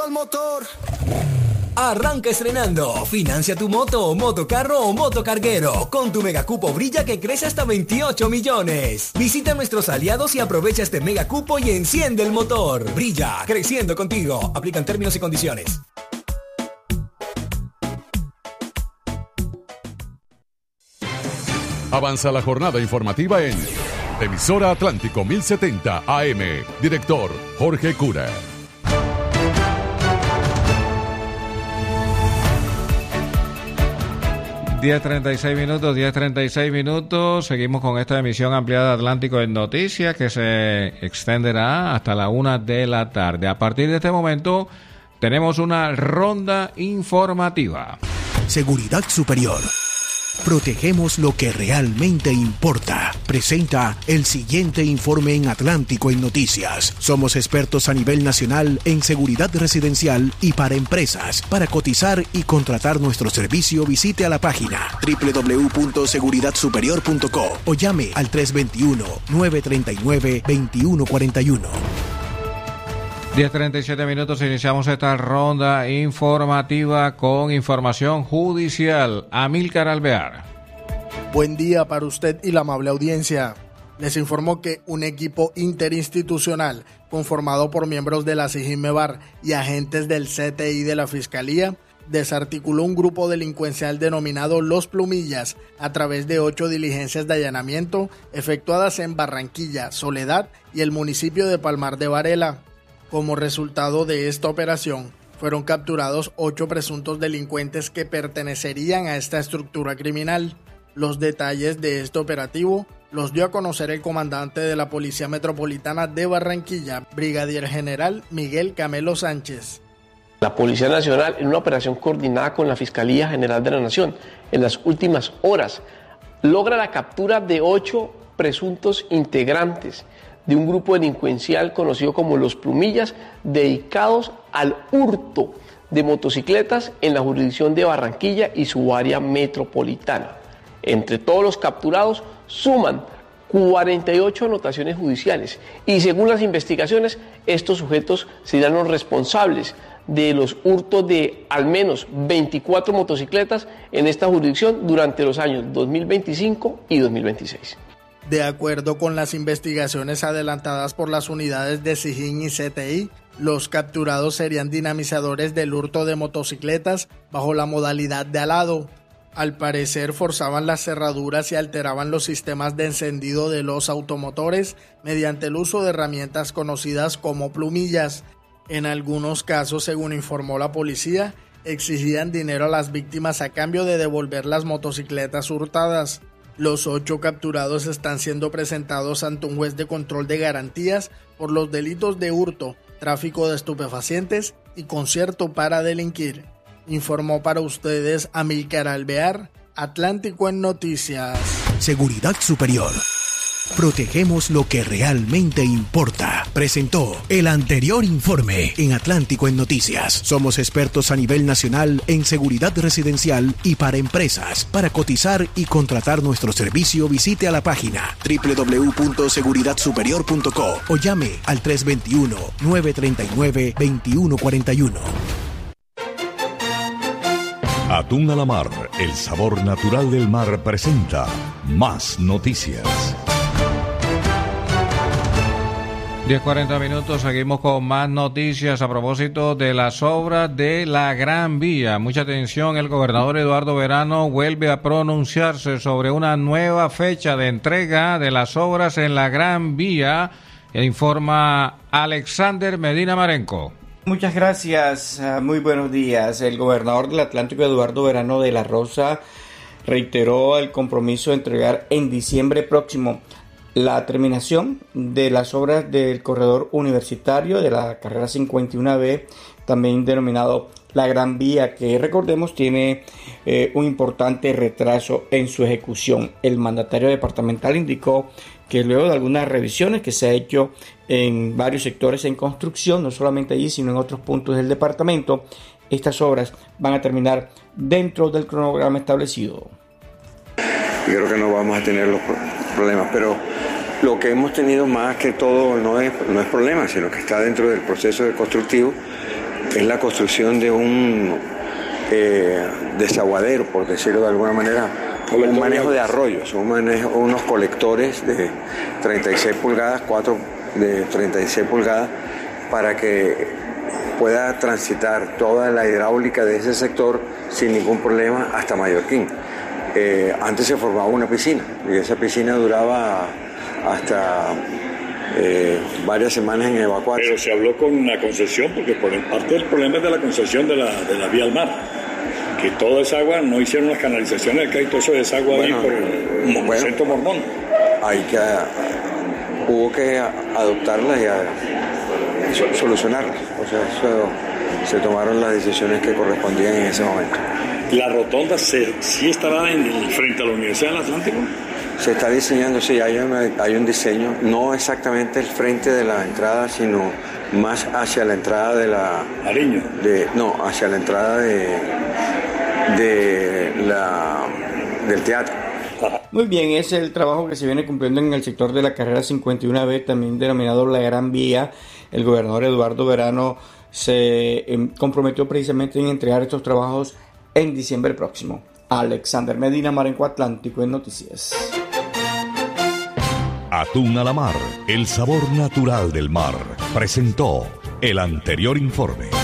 El motor. Arranca estrenando. Financia tu moto, motocarro o motocarguero con tu Megacupo Brilla que crece hasta 28 millones. Visita a nuestros aliados y aprovecha este Megacupo y enciende el motor. Brilla, creciendo contigo. Aplican términos y condiciones. Avanza la jornada informativa en Emisora Atlántico 1070 AM. Director Jorge Cura. 10:36 minutos. Seguimos con esta emisión ampliada de Atlántico en Noticias que se extenderá hasta la 1 de la tarde. A partir de este momento tenemos una ronda informativa. Seguridad Superior. Protegemos lo que realmente importa. Presenta el siguiente informe en Atlántico en Noticias. Somos expertos a nivel nacional en seguridad residencial y para empresas. Para cotizar y contratar nuestro servicio, visite a la página www.seguridadsuperior.co o llame al 321-939-2141. 10:37 minutos, iniciamos esta ronda informativa con información judicial. Amílcar Alvear. Buen día para usted y la amable audiencia. Les informo que un equipo interinstitucional conformado por miembros de la SIJIN-MEBAR y agentes del CTI de la Fiscalía desarticuló un grupo delincuencial denominado Los Plumillas a través de 8 diligencias de allanamiento efectuadas en Barranquilla, Soledad y el municipio de Palmar de Varela. Como resultado de esta operación, fueron capturados 8 presuntos delincuentes que pertenecerían a esta estructura criminal. Los detalles de este operativo los dio a conocer el comandante de la Policía Metropolitana de Barranquilla, Brigadier General Miguel Camelo Sánchez. La Policía Nacional, en una operación coordinada con la Fiscalía General de la Nación, en las últimas horas, logra la captura de 8 presuntos integrantes de un grupo delincuencial conocido como Los Plumillas, dedicados al hurto de motocicletas en la jurisdicción de Barranquilla y su área metropolitana. Entre todos los capturados suman 48 anotaciones judiciales y según las investigaciones, estos sujetos serán los responsables de los hurtos de al menos 24 motocicletas en esta jurisdicción durante los años 2025 y 2026. De acuerdo con las investigaciones adelantadas por las unidades de SIJIN y CTI, los capturados serían dinamizadores del hurto de motocicletas bajo la modalidad de alado. Al parecer forzaban las cerraduras y alteraban los sistemas de encendido de los automotores mediante el uso de herramientas conocidas como plumillas. En algunos casos, según informó la policía, exigían dinero a las víctimas a cambio de devolver las motocicletas hurtadas. Los 8 capturados están siendo presentados ante un juez de control de garantías por los delitos de hurto, tráfico de estupefacientes y concierto para delinquir. Informó para ustedes Amílcar Alvear, Atlántico en Noticias. Seguridad Superior. Protegemos lo que realmente importa. Presentó el anterior informe en Atlántico en Noticias. Somos expertos a nivel nacional en seguridad residencial y para empresas. Para cotizar y contratar nuestro servicio, visite a la página www.seguridadsuperior.co o llame al 321-939-2141. Atún a la mar, el sabor natural del mar presenta Más Noticias. 10:40 minutos, seguimos con más noticias a propósito de las obras de la Gran Vía. Mucha atención, el gobernador Eduardo Verano vuelve a pronunciarse sobre una nueva fecha de entrega de las obras en la Gran Vía, informa Alexander Medina Marenco. Muchas gracias, muy buenos días. El gobernador del Atlántico, Eduardo Verano de la Rosa, reiteró el compromiso de entregar en diciembre próximo la terminación de las obras del corredor universitario de la carrera 51B, también denominado la Gran Vía, que recordemos tiene un importante retraso en su ejecución. El mandatario departamental indicó que luego de algunas revisiones que se ha hecho en varios sectores en construcción, no solamente allí sino en otros puntos del departamento, estas obras van a terminar dentro del cronograma establecido. Yo creo que no vamos a tener los problemas, pero lo que hemos tenido más que todo no es problema, sino que está dentro del proceso de constructivo es la construcción de un desaguadero, por decirlo de alguna manera, un manejo de arroyos, unos colectores de 36 pulgadas, 4 de 36 pulgadas, para que pueda transitar toda la hidráulica de ese sector sin ningún problema hasta Mallorquín. Antes se formaba una piscina y esa piscina duraba hasta varias semanas en evacuarse. Pero se habló con la concesión, porque por parte del problema es de la concesión de la vía al mar, que toda esa agua no hicieron las canalizaciones, que hay todo eso desagua ahí por el centro Mormón. Hubo que adoptarlas y solucionarlas. O sea, se tomaron las decisiones que correspondían en ese momento. ¿La rotonda sí estará frente a la Universidad del Atlántico? Se está diseñando, sí, hay un diseño, no exactamente el frente de la entrada, sino más hacia la entrada de la... ¿Ariño? Hacia la entrada del teatro. Muy bien, es el trabajo que se viene cumpliendo en el sector de la carrera 51B, también denominado la Gran Vía. El gobernador Eduardo Verano se comprometió precisamente en entregar estos trabajos en diciembre próximo. Alexander Medina, Marenco Atlántico, en Noticias. Atún a la mar, el sabor natural del mar, presentó el anterior informe.